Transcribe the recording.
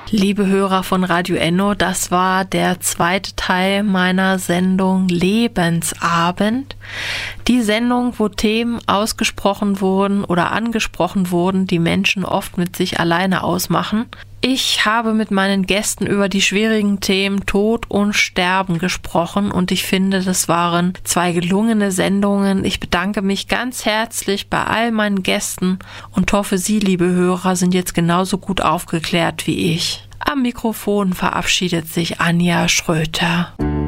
Liebe Hörer von Radio Enno, das war der zweite Teil meiner Sendung Lebensabend. Die Sendung, wo Themen ausgesprochen wurden oder angesprochen wurden, die Menschen oft mit sich alleine ausmachen. Ich habe mit meinen Gästen über die schwierigen Themen Tod und Sterben gesprochen und ich finde, das waren 2 gelungene Sendungen. Ich bedanke mich ganz herzlich bei all meinen Gästen und hoffe, Sie, liebe Hörer, sind jetzt genauso gut aufgeklärt wie ich. Am Mikrofon verabschiedet sich Anja Schröter.